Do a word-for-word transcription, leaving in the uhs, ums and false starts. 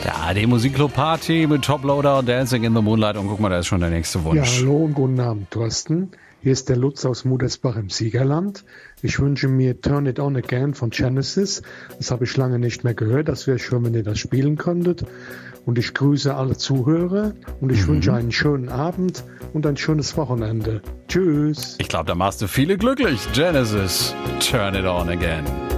Ja, die Musikclub-Party mit Toploader und Dancing in the Moonlight. Und guck mal, da ist schon der nächste Wunsch. Ja, hallo und guten Abend, Thorsten. Hier ist der Lutz aus Mudersbach im Siegerland. Ich wünsche mir Turn It On Again von Genesis. Das habe ich lange nicht mehr gehört. Das wäre schön, wenn ihr das spielen könntet. Und ich grüße alle Zuhörer und ich mhm. wünsche einen schönen Abend und ein schönes Wochenende. Tschüss. Ich glaube, da machst du viele glücklich. Genesis, Turn It On Again.